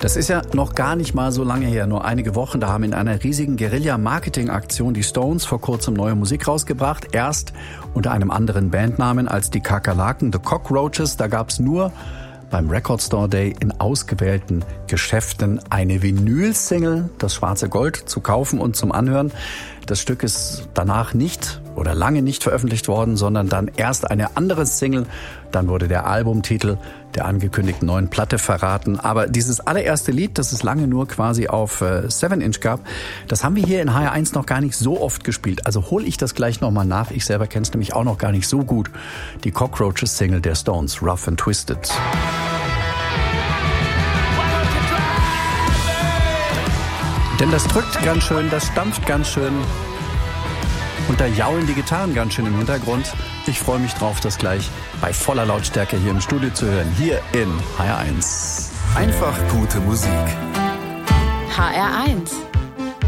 Das ist ja noch gar nicht mal so lange her, nur einige Wochen. Da haben in einer riesigen Guerilla-Marketing-Aktion die Stones vor kurzem neue Musik rausgebracht. Erst unter einem anderen Bandnamen als die Kakerlaken, The Cockroaches. Da gab's nur beim Record Store Day in ausgewählten Geschäften eine Vinyl-Single, das schwarze Gold, zu kaufen und zum Anhören. Das Stück ist danach nicht oder lange nicht veröffentlicht worden, sondern dann erst eine andere Single. Dann wurde der Albumtitel der angekündigten neuen Platte verraten. Aber dieses allererste Lied, das es lange nur quasi auf 7-Inch gab, das haben wir hier in HR1 noch gar nicht so oft gespielt. Also hole ich das gleich nochmal nach. Ich selber kenne es nämlich auch noch gar nicht so gut. Die Cockroaches Single der Stones, Rough and Twisted. Denn das drückt ganz schön, das stampft ganz schön und da jaulen die Gitarren ganz schön im Hintergrund. Ich freue mich drauf, das gleich bei voller Lautstärke hier im Studio zu hören, hier in HR1. Einfach gute Musik. HR1